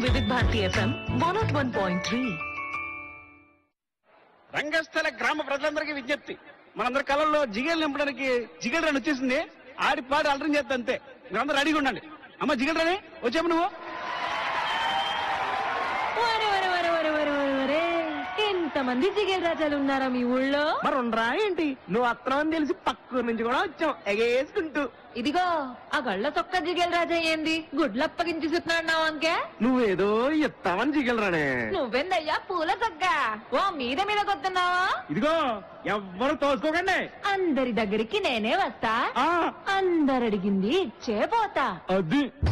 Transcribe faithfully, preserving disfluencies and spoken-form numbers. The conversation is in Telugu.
వివిధ Bharati FM one not one point three. రంగస్థల గ్రామ ప్రజలందరికీ విజ్ఞప్తి, మనందరి కళల్లో జిగేలు నింపడానికి జిగేల్ రాని వచ్చేసింది. ఆడి పాడి అలరం చేస్తా అంతే, మీరందరూ రెడీగా ఉండండి. అమ్మ జిగేల్ రాని వచ్చాము నువ్వు. ఎంతమంది జిగేల్ రాజాలు ఉన్నారా మీ ఊళ్ళో? మరి ఉండరా ఏంటి, నువ్వు అత్తనం అని తెలిసి పక్కూరు నుంచి కూడా వచ్చాం ఎగేసుకుంటూ. ఇదిగో ఆ గళ్ళ తొక్క జిగేల్ రాజా ఏంది గుడ్లప్పగించి చూస్తున్నావు అంకే? నువ్వేదో ఎత్తావని జిగలరానే. నువ్వెందయ్యా పూల తొక్క ఓ మీద మీద కొత్తున్నావా? ఇదిగో ఎవ్వరు తోసుకోకండి, అందరి దగ్గరికి నేనే వస్తా, ఆ అందరు అడిగింది ఇచ్చే పోతా. అది